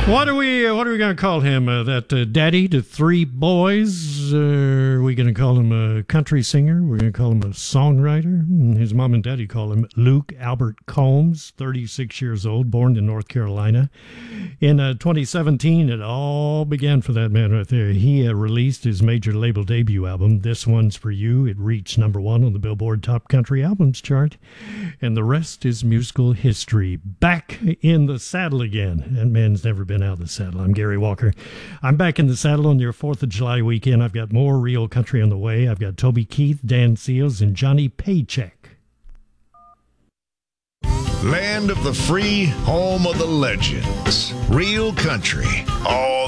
What are we going to call him? That daddy to three boys? Are we going to call him a country singer? We're going to call him a songwriter? His mom and daddy call him Luke Albert Combs, 36 years old, born in North Carolina. In 2017, it all began for that man right there. He released his major label debut album, This One's For You. It reached number one on the Billboard Top Country Albums chart. And the rest is musical history. Back in the saddle again. That man's never been out of the saddle. I'm Gary Walker. I'm back in the saddle on your 4th of July weekend. I've got more real country on the way. I've got Toby Keith, Dan Seals, and Johnny Paycheck. Land of the free, home of the legends. Real country. All